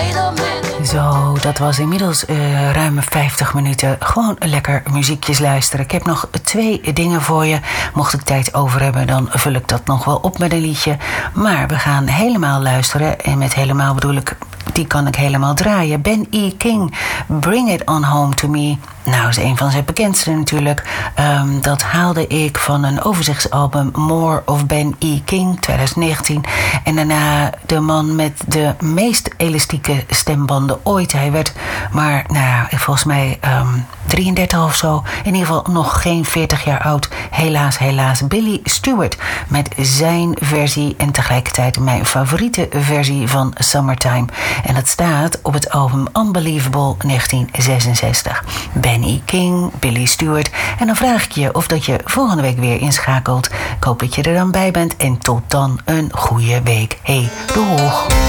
Zo, dat was inmiddels ruim 50 minuten. Gewoon lekker muziekjes luisteren. Ik heb nog 2 dingen voor je. Mocht ik tijd over hebben, dan vul ik dat nog wel op met een liedje. Maar we gaan helemaal luisteren. En met helemaal bedoel ik, die kan ik helemaal draaien. Ben E. King, Bring It On Home To Me. Nou, is een van zijn bekendste natuurlijk. Dat haalde ik van een overzichtsalbum More of Ben E. King, 2019. En daarna de man met de meest elastieke stembanden ooit. Hij werd maar, volgens mij 33 of zo. In ieder geval nog geen 40 jaar oud. Helaas. Billy Stewart met zijn versie en tegelijkertijd mijn favoriete versie van Summertime. En dat staat op het album Unbelievable 1966. Ben E. King, Billy Stewart. En dan vraag ik je of dat je volgende week weer inschakelt. Ik hoop dat je er dan bij bent. En tot dan een goede week. Hey, doeg!